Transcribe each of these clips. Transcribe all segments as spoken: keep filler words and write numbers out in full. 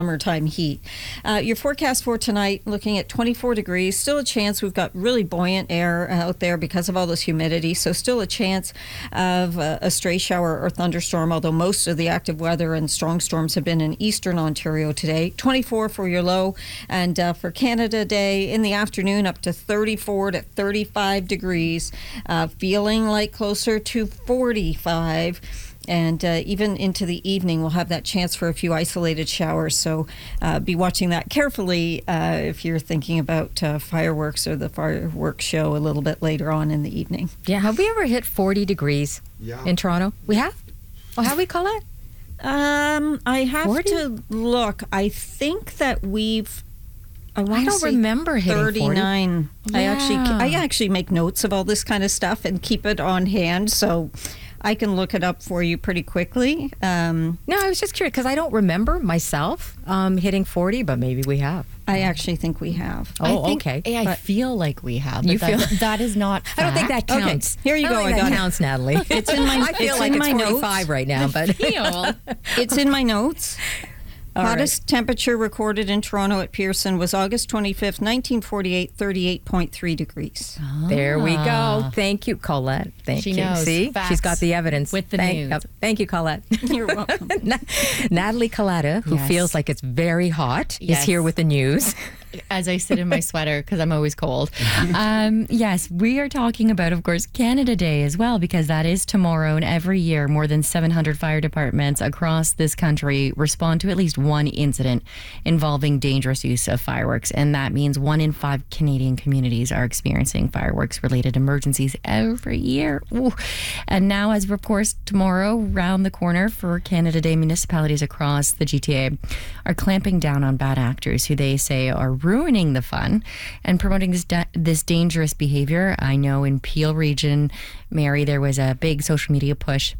summertime heat. Uh, your forecast for tonight, looking at twenty-four degrees, still a chance. We've got really buoyant air out there because of all this humidity, so still a chance of uh, a stray shower or thunderstorm, although most of the active weather and strong storms have been in eastern Ontario today. twenty-four for your low, and uh, for Canada Day in the afternoon, up to thirty-four to thirty-five degrees, uh, feeling like closer to forty-five. And uh, even into the evening, we'll have that chance for a few isolated showers. So uh, be watching that carefully uh, if you're thinking about uh, fireworks or the fireworks show a little bit later on in the evening. Yeah, have we ever hit forty degrees Yeah. in Toronto? We have? Oh, how we call it? Um, I have forty? to look. I think that we've. I, I wanna don't say remember hitting thirty-nine. I actually, Yeah. I actually make notes of all this kind of stuff and keep it on hand, so I can look it up for you pretty quickly. Um, No, I was just curious because I don't remember myself um, hitting forty, but maybe we have. I actually think we have. Oh, I think, okay. yeah, I But- feel like we have. You But that, feel- that is not fact. I don't think that Okay, counts. here you I don't go, think I that got it. counts, Natalie. It's in my- I feel it's like in it's my notes. forty-five right now, but feel. It's in my notes. All Hottest temperature recorded in Toronto at Pearson was August twenty-fifth, nineteen forty-eight, thirty-eight point three degrees. there we go. Thank you, Colette. Thank She you. knows. See, Facts she's got the evidence with the Thank, news. yep. Thank you, Colette. You're welcome. Natalie Colletta, who Yes. feels like it's very hot, is Yes. here with the news. As I sit in my sweater because I'm always cold. Um, yes, we are talking about, of course, Canada Day as well, because that is tomorrow. And every year, more than seven hundred fire departments across this country respond to at least one incident involving dangerous use of fireworks. And that means one in five Canadian communities are experiencing fireworks-related emergencies every year. Ooh. And now, as of course, tomorrow, round the corner for Canada Day, municipalities across the G T A are clamping down on bad actors who they say are ruining the fun and promoting this da- this dangerous behavior. I know in Peel region, Mary, there was a big social media push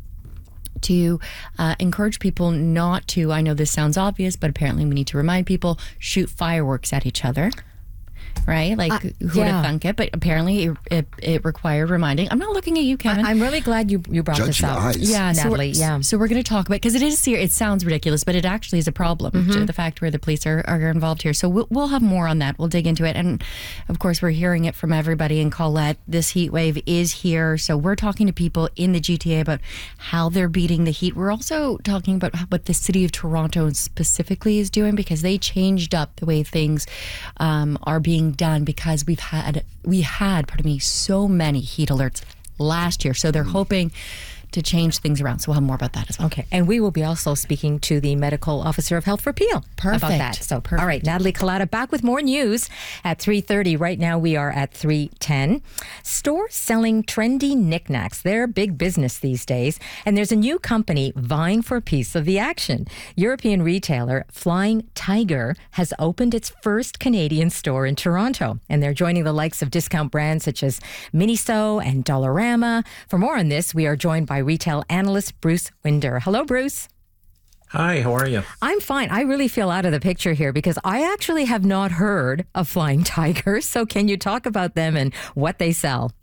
to uh, encourage people not to, I know this sounds obvious, but apparently we need to remind people, shoot fireworks at each other. Right? Like, Uh, who would yeah. have thunk it? But apparently it, it, it required reminding. I'm not looking at you, Kevin. I'm really glad you, you brought Judge this your up. eyes. Yeah, So Natalie. we're- Yeah. So we're going to talk about, because it is serious. It sounds ridiculous, but it actually is a problem. To the fact where the police are, are involved here. So we'll, we'll have more on that. We'll dig into it. And of course, we're hearing it from everybody in Colette. This heat wave is here. So we're talking to people in the G T A about how they're beating the heat. We're also talking about what the city of Toronto specifically is doing, because they changed up the way things um, are being done, because we've had we had pardon me so many heat alerts last year, so they're hoping to change things around. So we'll have more about that as well. Okay, and we will be also speaking to the medical officer of health for Peel about Perfect. that. So, all right, Natalie Collada back with more news at three thirty. Right now, we are at three ten. Stores selling trendy knickknacks. They're big business these days, and there's a new company vying for a piece of the action. European retailer Flying Tiger has opened its first Canadian store in Toronto, and they're joining the likes of discount brands such as Miniso and Dollarama. For more on this, we are joined by retail analyst Bruce Winder. Hello, Bruce. Hi, how are you? I'm fine. I really feel out of the picture here because I actually have not heard of Flying Tiger. So can you talk about them and what they sell?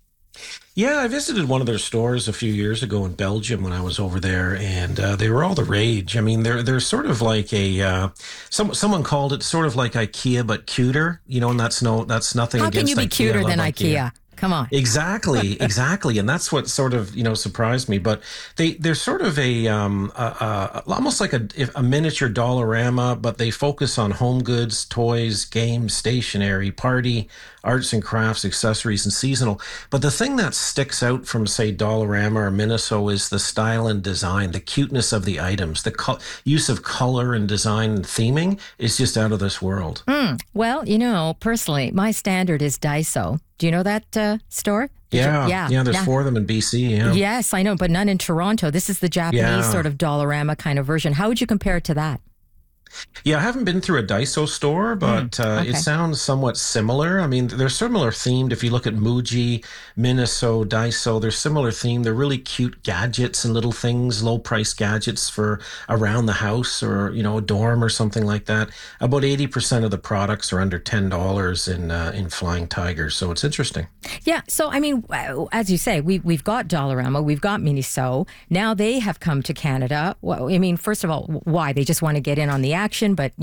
Yeah, I visited one of their stores a few years ago in Belgium when I was over there, and uh, they were all the rage. I mean, they're they're sort of like a uh, some someone called it sort of like IKEA but cuter, you know, and that's no that's nothing How against can you be IKEA. I cuter love than IKEA? Come on. Exactly, exactly, and that's what sort of you know surprised me. But they they're sort of a, um, a, a almost like a, a miniature Dollarama, but they focus on home goods, toys, games, stationery, party, arts and crafts, accessories, and seasonal. But the thing that sticks out from say Dollarama or Miniso is the style and design, the cuteness of the items, the co- use of color and design and theming is just out of this world. Mm, well, you know, personally, my standard is Daiso. Do you know that uh, store? Did you- Yeah, yeah. yeah. There's Now- four of them in B C. Yeah. Yes, I know, but none in Toronto. This is the Japanese Yeah. sort of Dollarama kind of version. How would you compare it to that? Yeah, I haven't been through a Daiso store, but uh, okay. it sounds somewhat similar. I mean, they're similar themed. If you look at Muji, Miniso, Daiso, they're similar themed. They're really cute gadgets and little things, low price gadgets for around the house or, you know, a dorm or something like that. About eighty percent of the products are under ten dollars in uh, in Flying Tiger. So it's interesting. Yeah, so I mean, as you say, we, we've got Dollarama, we've got Miniso. Now they have come to Canada. Well, I mean, first of all, why? They just want to get in on the action, but